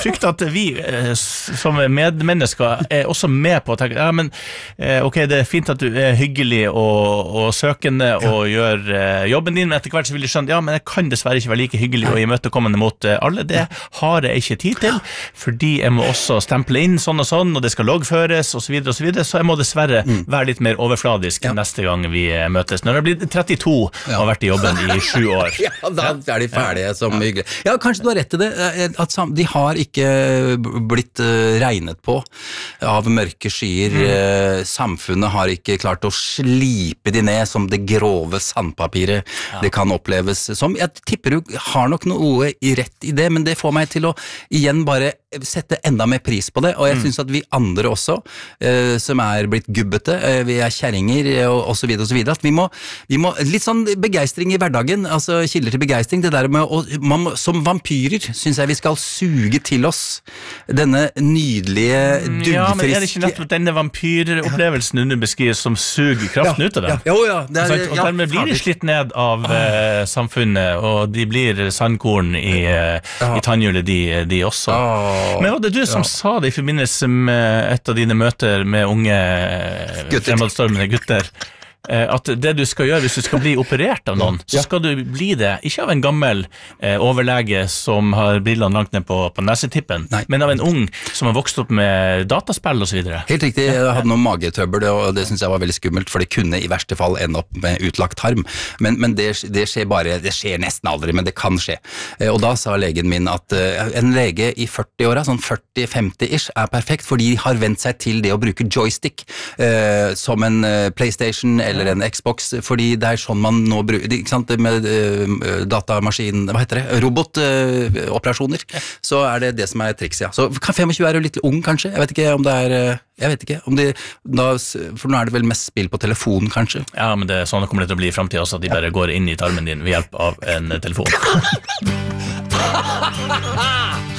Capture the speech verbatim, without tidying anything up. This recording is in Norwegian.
frykter at vi som medmennesker er også med på å tenke, ja, men ok, det er fint at du er hyggelig og, og søkende og gjør jobben din, men etter hvert så vil du skjønne, ja, men jeg kan dessverre ikke være like hyggelig og imøtekommende mot alle, det har jeg ikke tid til, fordi jeg må også stemple inn sånn og sånn, og det skal loggføres og så videre og så videre, så jeg må dessverre mm. være litt mer overfladisk ja. neste gang vi møtes. Når det blir trettito ja. og har vært i jobben i sju år. Ja, da er de ferdige som ja. hyggelig. Ja, kanskje du har rett til det, at de har ikke blitt regnet på av mørke skyer. Mm. Samfunnet har ikke klart å slipe de ned som det grove sandpapiret ja. det kan oppleves som. Jeg tipper du har nok noe i rett i det, men det får meg til å igjen bare sette enda mer pris på det, og jeg mm. synes at vi andre også, eh, som er blitt gubbete, eh, vi er kjerringer og, og så videre og så videre, at vi må, vi må litt sånn begeistring i hverdagen, altså kilder til begeistring, det der med å, man må, som vampyrer, synes jeg vi skal suge til oss denne nydelige, duggfriske... Ja, men er det ikke nettopp denne vampyropplevelsen du beskriver som suger kraften ja, ut av dem? Ja, jo, ja. Det er, og dermed ja, blir de slitt ned av eh, samfunnet, og de blir sandkorn i, eh, ja. i tannhjulet, de, de også. Ah. Men var det du som ja. sa det i forbindelse med et av dine møter med unge fremadstormende gutter, at det du skal gjøre hvis du skal bli operert av noen, så skal du bli det, ikke av en gammel eh, overlege som har brillene langt ned på, på nesetippen, Nei. men av en ung som har vokst opp med dataspill og så videre. Helt riktig, jeg hadde noen magetøbbel, og det synes jeg var veldig skummelt, for det kunne i verste fall ende opp med utlagt tarm, men, men det, det skjer bare, det skjer nesten aldri, men det kan skje. Og da sa legen min at uh, en lege i førti-åra, sånn førti femti-ish, er perfekt, fordi de har vent seg til det å bruke joystick uh, som en uh, PlayStation eller en Xbox, fordi det er sånn man nå bruker, ikke sant, med uh, datamaskin, hva heter det, robotoperasjoner, uh, så er det det som er triks, ja. Så femogtjue er jo litt ung, kanskje, jeg vet ikke om det er, uh, jeg vet ikke, om de, da, for nå er det vel mest spill på telefon, kanskje. Ja, men det er sånn det kommer til å bli i fremtiden også, at de ja. bare går inn i tarmen din ved hjelp av en telefon.